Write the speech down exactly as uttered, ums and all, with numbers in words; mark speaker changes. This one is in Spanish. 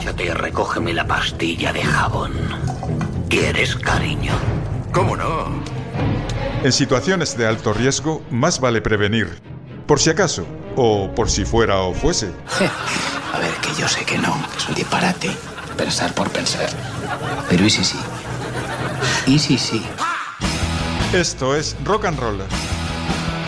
Speaker 1: Agáchate y recógeme la pastilla de jabón. ¿Quieres, cariño?
Speaker 2: ¿Cómo no?
Speaker 3: En situaciones de alto riesgo, más vale prevenir. Por si acaso, o por si fuera o fuese.
Speaker 4: A ver, que yo sé que no, es un disparate. Pensar por pensar. Pero ¿y si sí? ¿Y si sí?
Speaker 3: Esto es Rock and Roll.